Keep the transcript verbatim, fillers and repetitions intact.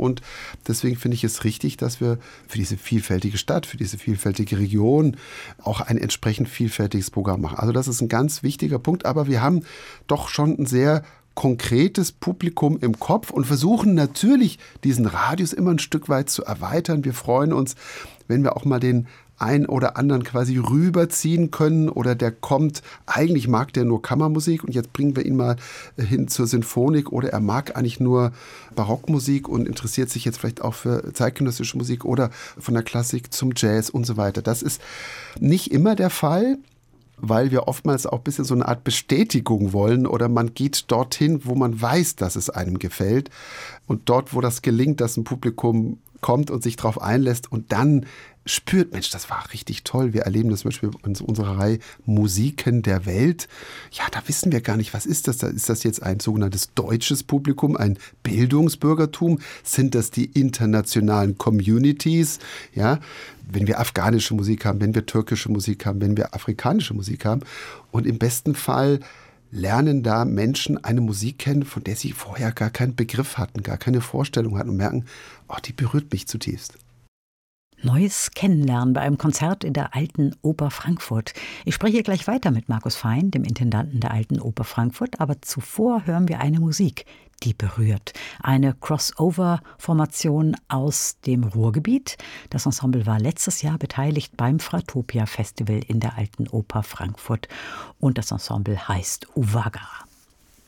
Und deswegen finde ich es richtig, dass wir für diese vielfältige Stadt, für diese vielfältige Region auch ein entsprechend vielfältiges Programm machen. Also das ist ein ganz wichtiger Punkt. Aber wir haben doch schon ein sehr konkretes Publikum im Kopf und versuchen natürlich, diesen Radius immer ein Stück weit zu erweitern. Wir freuen uns, wenn wir auch mal den einen oder anderen quasi rüberziehen können oder der kommt, eigentlich mag der nur Kammermusik und jetzt bringen wir ihn mal hin zur Sinfonik oder er mag eigentlich nur Barockmusik und interessiert sich jetzt vielleicht auch für zeitgenössische Musik oder von der Klassik zum Jazz und so weiter. Das ist nicht immer der Fall, weil wir oftmals auch ein bisschen so eine Art Bestätigung wollen oder man geht dorthin, wo man weiß, dass es einem gefällt und dort, wo das gelingt, dass ein Publikum kommt und sich darauf einlässt und dann spürt, Mensch, das war richtig toll. Wir erleben das zum Beispiel in unserer Reihe Musiken der Welt. Ja, da wissen wir gar nicht, was ist das? Ist das jetzt ein sogenanntes deutsches Publikum, ein Bildungsbürgertum? Sind das die internationalen Communities? Ja, wenn wir afghanische Musik haben, wenn wir türkische Musik haben, wenn wir afrikanische Musik haben. Und im besten Fall lernen da Menschen eine Musik kennen, von der sie vorher gar keinen Begriff hatten, gar keine Vorstellung hatten und merken, oh, die berührt mich zutiefst. Neues Kennenlernen bei einem Konzert in der Alten Oper Frankfurt. Ich spreche gleich weiter mit Markus Fein, dem Intendanten der Alten Oper Frankfurt, aber zuvor hören wir eine Musik, die berührt. Eine Crossover-Formation aus dem Ruhrgebiet. Das Ensemble war letztes Jahr beteiligt beim Fratopia Festival in der Alten Oper Frankfurt und das Ensemble heißt Uwaga.